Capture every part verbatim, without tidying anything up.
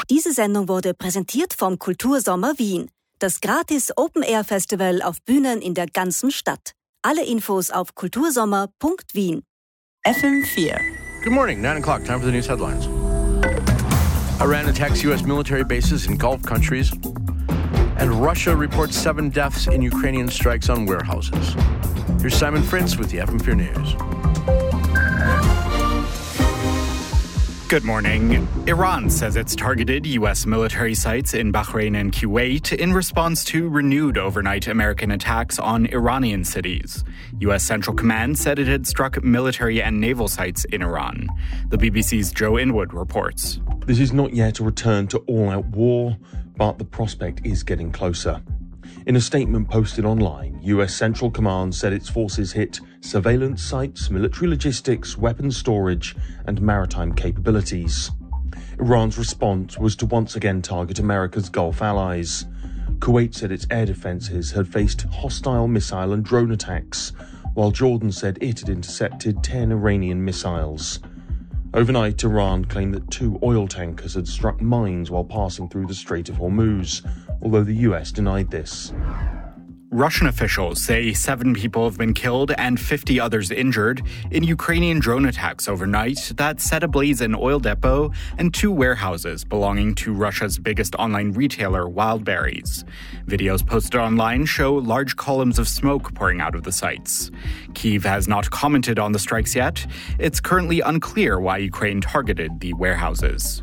Diese Sendung wurde präsentiert vom Kultursommer Wien, das gratis Open-Air-Festival auf Bühnen in der ganzen Stadt. Alle Infos auf kultursommer punkt wien. F M vier. Good morning, nine o'clock, time for the news headlines. Iran attacks U S military bases in Gulf countries, and Russia reports seven deaths in Ukrainian strikes on warehouses. Here's Simon Fritz with the F M four News. Good morning. Iran says it's targeted U S military sites in Bahrain and Kuwait in response to renewed overnight American attacks on Iranian cities. U S Central Command said it had struck military and naval sites in Iran. The B B C's Joe Inwood reports. This is not yet a return to all-out war, but the prospect is getting closer. In a statement posted online, U S Central Command said its forces hit surveillance sites, military logistics, weapons storage, and maritime capabilities. Iran's response was to once again target America's Gulf allies. Kuwait said its air defences had faced hostile missile and drone attacks, while Jordan said it had intercepted ten Iranian missiles. Overnight, Iran claimed that two oil tankers had struck mines while passing through the Strait of Hormuz, although the U S denied this. Russian officials say seven people have been killed and fifty others injured in Ukrainian drone attacks overnight that set ablaze an oil depot and two warehouses belonging to Russia's biggest online retailer, Wildberries. Videos posted online show large columns of smoke pouring out of the sites. Kyiv has not commented on the strikes yet. It's currently unclear why Ukraine targeted the warehouses.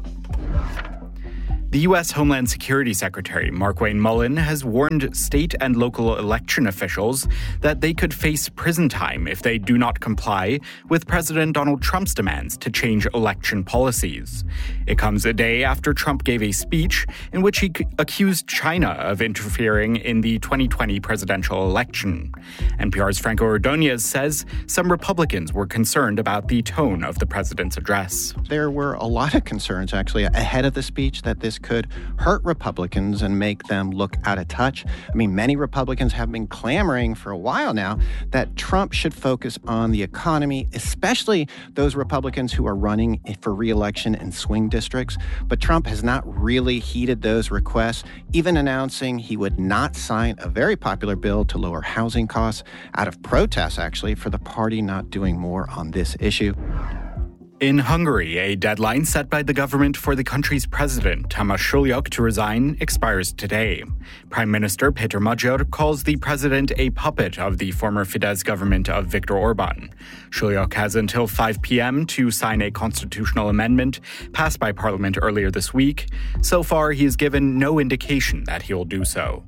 The U S Homeland Security Secretary, Markwayne Mullin, has warned state and local election officials that they could face prison time if they do not comply with President Donald Trump's demands to change election policies. It comes a day after Trump gave a speech in which he accused China of interfering in the twenty twenty presidential election. N P R's Franco Ordonez says some Republicans were concerned about the tone of the president's address. There were a lot of concerns, actually, ahead of the speech that this could hurt Republicans and make them look out of touch. I mean, many Republicans have been clamoring for a while now that Trump should focus on the economy, especially those Republicans who are running for re-election in swing districts. But Trump has not really heeded those requests, even announcing he would not sign a very popular bill to lower housing costs out of protest, actually, for the party not doing more on this issue. In Hungary, a deadline set by the government for the country's president, Tamás Sulyok, to resign expires today. Prime Minister Péter Magyar calls the president a puppet of the former Fidesz government of Viktor Orbán. Sulyok has until five p.m. to sign a constitutional amendment passed by Parliament earlier this week. So far, he has given no indication that he'll do so.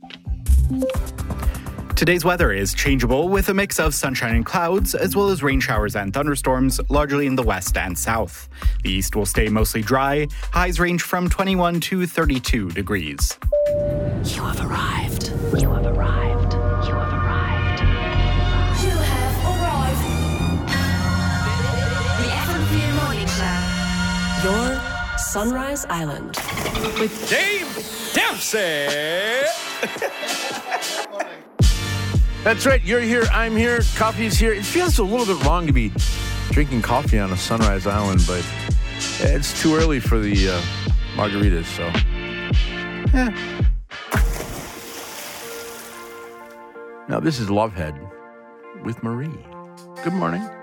Today's weather is changeable with a mix of sunshine and clouds, as well as rain showers and thunderstorms, largely in the west and south. The east will stay mostly dry. Highs range from twenty-one to thirty-two degrees. You have arrived. You have arrived. You have arrived. You have arrived. The F M four Morning Show. Your Sunrise Island. With Dave Dempsey! That's right, you're here, I'm here, coffee's here. It feels a little bit wrong to be drinking coffee on a Sunrise Island, but it's too early for the uh, margaritas, so yeah. Now this is Lovehead with Marie. Good morning.